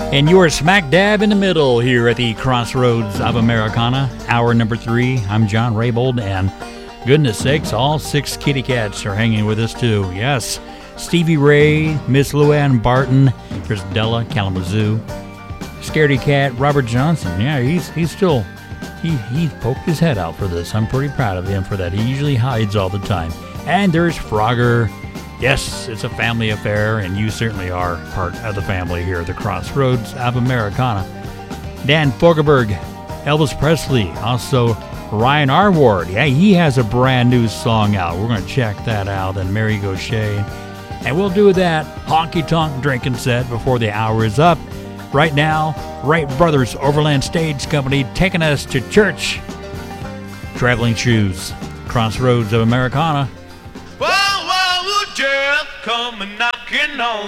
And you are smack dab in the middle here at the Crossroads of Americana, hour number 3. I'm John Raybould, and goodness sakes, all 6 kitty cats are hanging with us too. Yes, Stevie Ray, Miss Luann Barton, there's Della Kalamazoo, Scaredy Cat, Robert Johnson. Yeah, he's still, he poked his head out for this. I'm pretty proud of him for that. He usually hides all the time. And there's Frogger. Yes, it's a family affair, and you certainly are part of the family here at the Crossroads of Americana. Dan Fogelberg, Elvis Presley, also Ryan R. Ward. Yeah, he has a brand new song out. We're going to check that out. And Mary Gauthier. And we'll do that honky-tonk drinking set before the hour is up. Right now, Wright Brothers Overland Stage Company taking us to church. Traveling Shoes, Crossroads of Americana. Just come knocking on